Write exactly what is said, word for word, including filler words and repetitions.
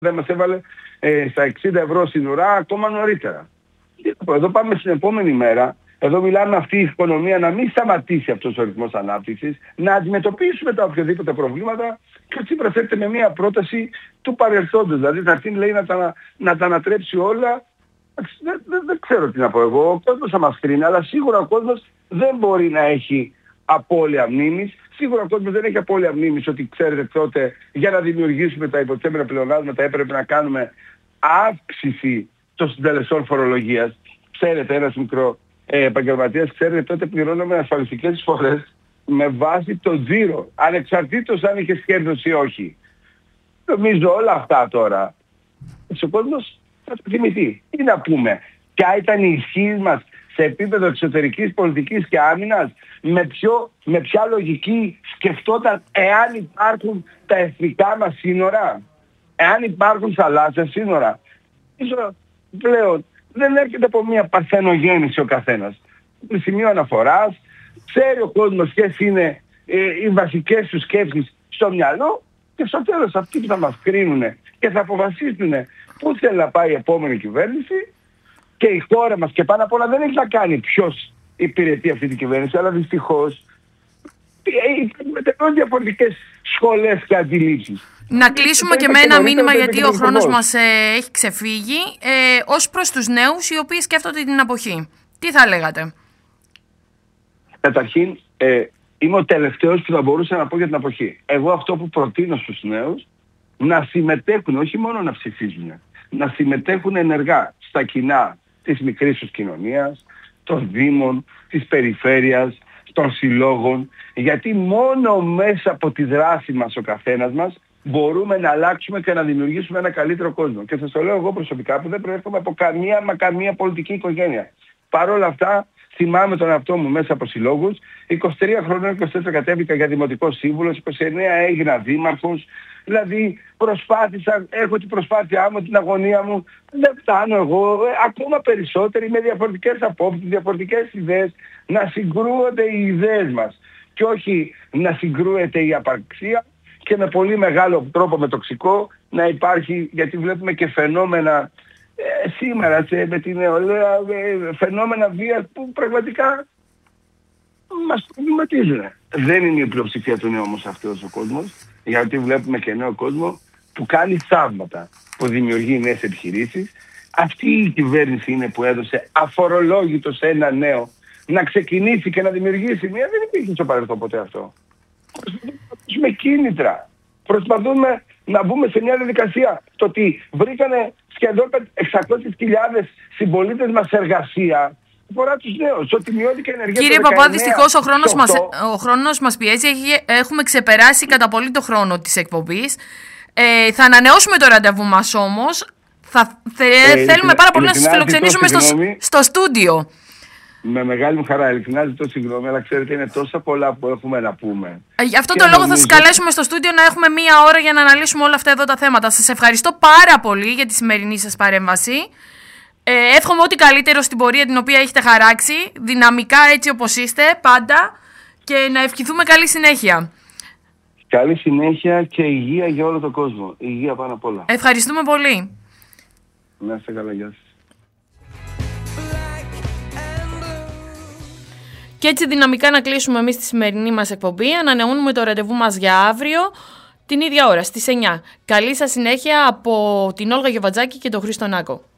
δεν μας έβαλε ε, στα εξήντα ευρώ στην ουρά ακόμα νωρίτερα. Εδώ πάμε στην επόμενη μέρα. Εδώ μιλάμε αυτή η οικονομία να μην σταματήσει αυτός ο ρυθμός ανάπτυξης, να αντιμετωπίσουμε τα οποιοδήποτε προβλήματα και ο Τσίπρας έρχεται με μια πρόταση του παρελθόντος. Δηλαδή θα έρθει λέει να τα, να τα ανατρέψει όλα. Δεν, δεν, δεν ξέρω τι να πω εγώ. Ο κόσμος θα μας κρίνει, αλλά σίγουρα ο κόσμος δεν μπορεί να έχει απώλεια μνήμης. Σίγουρα ο κόσμος δεν έχει απώλεια μνήμης ότι ξέρετε τότε για να δημιουργήσουμε τα υποτιθέμενα πλεονάσματα έπρεπε να κάνουμε αύξηση των συντελεστών φορολογίας. Ξέρετε, ένας μικρό ε, επαγγελματίας, ξέρετε, τότε πληρώναμε ασφαλιστικές εισφορές με βάση το τζίρο, ανεξαρτήτως αν είχε κέρδος ή όχι. Νομίζω όλα αυτά τώρα, ο κόσμος θα το θυμηθεί. Τι να πούμε, ποια ήταν η ισχύ μας σε επίπεδο εξωτερικής πολιτικής και άμυνας, με, ποιο, με ποια λογική σκεφτόταν εάν υπάρχουν τα εθνικά μας σύνορα, εάν υπάρχουν θαλάσσια σύνορα. Ίσως πλέον δεν έρχεται από μια παρθενογέννηση ο καθένας. Με σημείο αναφοράς, ξέρει ο κόσμος ποιες είναι ε, οι βασικές του σκέψεις στο μυαλό και στο τέλος αυτοί που θα μας κρίνουν και θα αποφασίσουν πού θέλει να πάει η επόμενη κυβέρνηση και η χώρα μας, και πάνω απ' όλα δεν έχει να κάνει ποιος υπηρετεί αυτή την κυβέρνηση, αλλά δυστυχώς με τελείως διαφορετικές σχολές και αντιλήψεις. Να κλείσουμε και με ένα μήνυμα, γιατί ο χρόνος μας ε, έχει ξεφύγει, ε, ως προς τους νέους οι οποίοι σκέφτονται την αποχή. Τι θα λέγατε? Καταρχήν, ε, είμαι ο τελευταίος που θα μπορούσα να πω για την αποχή. Εγώ αυτό που προτείνω στους νέους, να συμμετέχουν, όχι μόνο να ψηφίζουν, να συμμετέχουν ενεργά στα κοινά της μικρής τους κοινωνίας, των δήμων, της περιφέρειας, των συλλόγων, γιατί μόνο μέσα από τη δράση μας ο καθένας μας μπορούμε να αλλάξουμε και να δημιουργήσουμε ένα καλύτερο κόσμο. Και σας το λέω εγώ προσωπικά που δεν προέρχομαι από καμία μα καμία πολιτική οικογένεια. Παρ' όλα αυτά θυμάμαι τον εαυτό μου μέσα από συλλόγους. είκοσι τρία χρονών, είκοσι τέσσερα κατέβηκα για δημοτικό σύμβουλος, είκοσι εννέα έγινα δήμαρχος. Δηλαδή προσπάθησα, έχω την προσπάθειά μου, την αγωνία μου, δεν φτάνω εγώ, ε, ακόμα περισσότεροι με διαφορετικές απόψεις, διαφορετικές ιδέες, να συγκρούονται οι ιδέες μας και όχι να συγκρούεται η απαρξία και με πολύ μεγάλο τρόπο με τοξικό να υπάρχει, γιατί βλέπουμε και φαινόμενα ε, σήμερα σε, με την νεολαία, ε, φαινόμενα βίας που πραγματικά μας προβληματίζουν. Δεν είναι η πλειοψηφία του νέου όμως αυτός ο κόσμος, γιατί βλέπουμε και νέο κόσμο που κάνει θαύματα, που δημιουργεί νέες επιχειρήσεις. Αυτή η κυβέρνηση είναι που έδωσε αφορολόγητο σε ένα νέο να ξεκινήσει και να δημιουργήσει μια. Δεν υπήρχε στο παρελθόν ποτέ αυτό. Προσπαθούμε κίνητρα. Προσπαθούμε να μπούμε σε μια διαδικασία. Το ότι βρήκανε σχεδόν εξακόσιες χιλιάδες συμπολίτες μας εργασία αφορά τους νέους. Ότι μειώθηκε η ενεργεία. Κύριε Παπά, δυστυχώς ο χρόνος μας, ο χρόνος μας πιέζει. Έχουμε ξεπεράσει κατά πολύ το χρόνο της εκπομπής. Ε, θα ανανεώσουμε το ραντεβού μας όμως. Θα, θε, ε, θέλουμε πάρα πολύ να σας φιλοξενήσουμε στο, στο στούντιο. Με μεγάλη μου χαρά, ειλικρινά ζητώ συγγνώμη, αλλά ξέρετε είναι τόσα πολλά που έχουμε να πούμε. Ε, γι' αυτό το λόγο νομίζω... θα σας καλέσουμε στο στούντιο να έχουμε μία ώρα για να αναλύσουμε όλα αυτά εδώ τα θέματα. Σας ευχαριστώ πάρα πολύ για τη σημερινή σας παρέμβαση. Ε, εύχομαι ό,τι καλύτερο στην πορεία την οποία έχετε χαράξει, δυναμικά έτσι όπως είστε πάντα, και να ευχηθούμε καλή συνέχεια. Καλή συνέχεια και υγεία για όλο τον κόσμο. Υγεία πάνω απ' όλα. Ευχαριστούμε πολύ. Να είστε καλά, γεια σας. Και έτσι δυναμικά να κλείσουμε εμείς τη σημερινή μας εκπομπή. Ανανεώνουμε το ραντεβού μας για αύριο την ίδια ώρα στις εννιά. Καλή σας συνέχεια από την Όλγα Γεβατζάκη και τον Χρήστο Νάκο.